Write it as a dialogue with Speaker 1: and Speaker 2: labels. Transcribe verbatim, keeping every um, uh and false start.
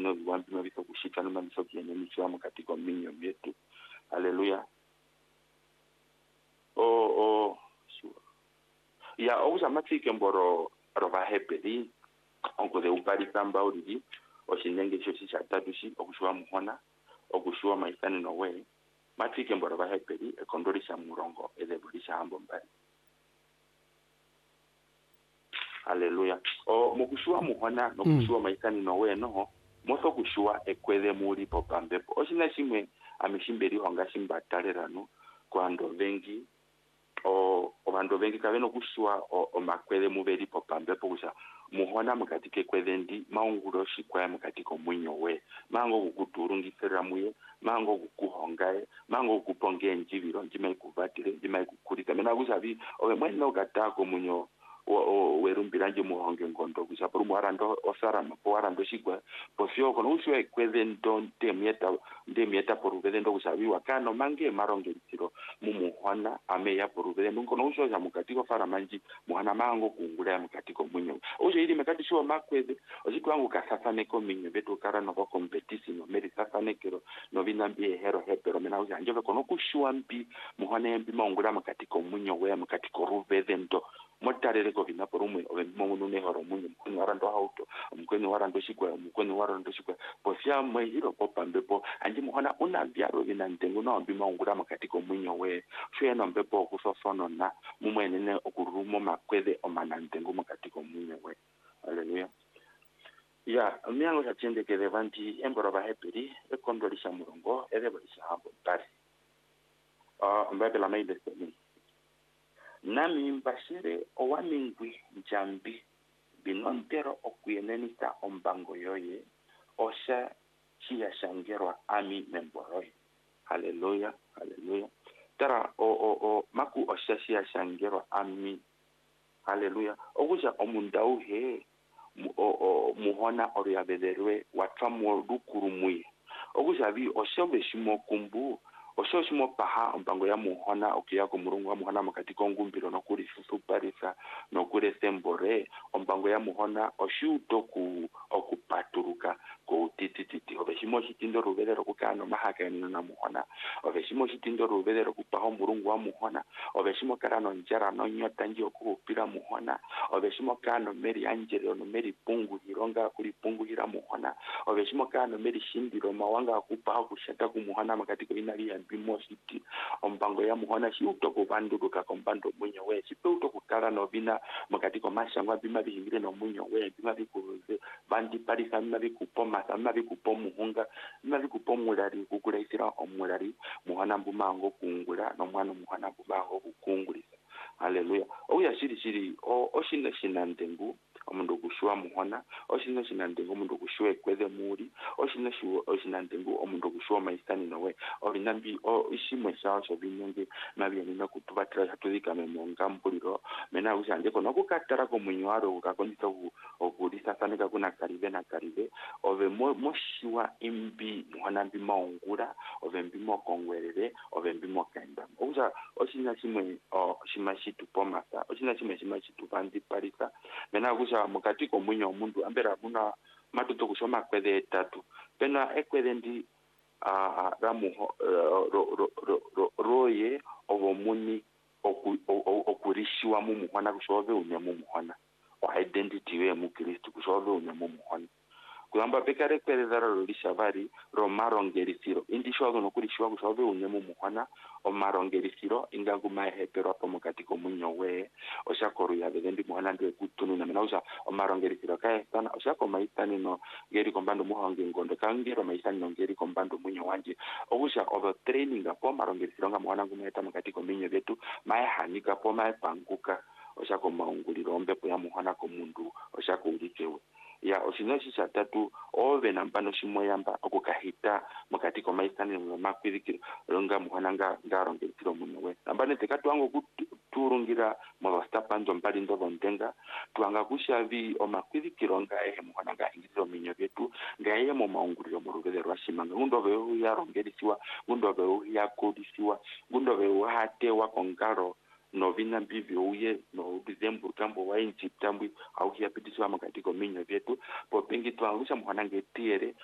Speaker 1: no viwambi maviso kushika no maviso kienyemisha katika minyo yetu. Haleluya. Oh oh sure. Ya ouza matike mboro rova hepeli onko de upari kamba uri oshinenge shoshi chatatu shi okushwa muhona okushwa maisani no we matike mboro rova hepeli ekondorisha murongo edebulisha hambo mbali. Haleluya. O mukushua muhona no kushua mm. maisani no we no moso kushua ekwede muri popambepo oshina shimwe amishimberi honga shimbatarerano kwando vengi o obando vengi kabeno kushua o, o makwede muberi popambepo kusha muhona mukatike kwedendi maunguro shikwa mukatiko mwinyo we mango kukuturungisera muye mango kukuhongae mango kuponge njibiro njime kuvatire njime kukurika mena kusabi owe mweno gatako munyo o werumbiranje muhonge ngondo kusapuru mwarando osara mwarando shigwa posio kono uswe kwezendo ndemieta ndemieta poruvendo kusabiwa kano mange maronge ntiro mumuhona ameya poruvendo kono uswe ya mukatiko fara manji muhana mango kungula mukatiko munyo uje ili mekati shwa makweze ojitu wangu kasasa neko minyo beto kara no competition no meri sasa nekero no binambie hero hepero mena uje anjove kono kushwa mbi muhana mbi mangula mukatiko munyo we mukatiko ruvendo motarere ko vina porumwe ove mungu ne horo munyu mukweni warando auto mukweni warando shikwa mukweni warando shikwa posya mwe hiro popambepo andi muhona una byaro vina ntengo no mbi mangura makatiko munyo we shwe no mbepo kusosono na mumwene ne okurumo makwede omana ntengo makatiko munyo we. Haleluya. Ya miango ya chende ke levanti embora ba heperi e kondolisha murongo ere bolisha hambo bari ah mbabe la maide semi nami mbashire owamingwi njambi binontero okuyenenisa ombango yoye osha chia shangerwa ami memboroy. Haleluya, haleluya. Tara o o o maku osha chia shangerwa ami. Haleluya. Okuja omundau he o o muhona oriabederwe watwamu dukurumuye. Okuja bi osha beshimo kumbu oshoshimo paha ombango ya muhona okiya ko murungu wa muhona makatiko ngumbiro no kuri susuparisa no kuri sembore ombango ya muhona oshuto ku okupaturuka ko titititi obeshimo shitindo rubelero kukano mahaka na muhona obeshimo shitindo rubelero kupaho murungu wa muhona obeshimo karano njara no nyota nji okupira muhona obeshimo kano meri angelo no meri pungu hironga kuri pungu hira muhona obeshimo kano meri shindiro mawanga kupaho kushata ku muhona makatiko inali ya bimositi ombango ya muhona shi utoko bandu ka kombando munyo we shi utoko kala no bina makatiko mashangwa bima bihingire no munyo we bima bikuze bandi parisa bima bikupoma bima bikupomu hunga bima bikupomulari kukula isira omulari muhana mbumango kungula no mwana muhana mbumango kukungulisa. Haleluya. Oya shiri shiri o oshina shina ndengu omundu kushwa muhona oshina shina ndengu omundu kushwe kweze muri oshina shu oshina ndengu omundu kushwa maisani nowe orinambi o ishimwe shawo shobinyenge nabiye nina kutubatira hatuzika memonga mpuliro mena usanje kono kukatara ko munywaro ukakondisa okulisa sanika kuna karibe na karibe ove moshiwa imbi muhona mbi maungura ove mbi mokongwerere ove mbi mokenda uza oshina shimwe o shima shitu pomasa oshina shimwe shima shitu bandi parisa mena kusha mukati ko munyo mundu ambera muna matuto kushoma kwede tatu pena ekwede ndi a ramu roye obomuni okurishiwa mu muhona kushobe unya mu muhona o identity we mu Kristo kushobe unya mu muhona kuyamba bekare kwerezara rolishavari romarongerisiro indishwa no kurishiwa kushobe unya mu muhona o marongerisiro ingangu mahepero apo mukati ko munyo we oshakoru ya bendi muhona ndwe kutunu na menauza o marongerisiro kae sana oshako maitani no geri kombando muhonge ngondo kangero maitani no geri kombando munyo wanje obusha over training apo marongerisiro nga muhona ngumeta mukati ko minyo betu mai hanika po mai panguka oshako maunguliro ombepo ya muhona ko mundu oshako ulikewe ya oshinoshi shatatu ove nambano shimoyamba okukahita mukati ko maisani no makwirikiro longa muhona nga ngarongerisiro munyo we nambane tekatu wangu kuturungira mabastapando mbali ndo ndenga tuanga kushavi o makwirikiro nga ehe muhona nga ingiro minyo betu nga ehe mo maunguliro mu rugeze rwashimanga ngundo be yarongerisiwa ngundo be yakodisiwa ngundo be hatewa kongaro no vina bibi uye no dizembu tambo wa inchi tambu au hiya pitiswa makatiko minyo vyetu po pingi tuangusha muhana ngetiere